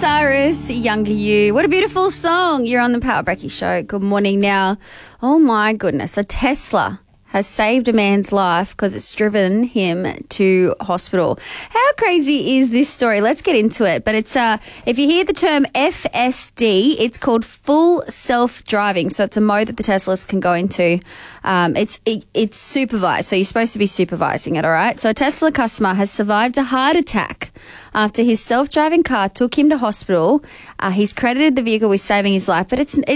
Cyrus, Younger You. What a beautiful song. You're on the Power Brecky Show. Good morning now. Oh my goodness, a Tesla has saved a man's life because it's driven him to hospital. How crazy is this story? Let's get into it. But it's if you hear the term FSD, it's called full self-driving. So it's a mode that the Teslas can go into. It's supervised. So you're supposed to be supervising it, all right? So a Tesla customer has survived a heart attack after his self-driving car took him to hospital. He's credited the vehicle with saving his life, but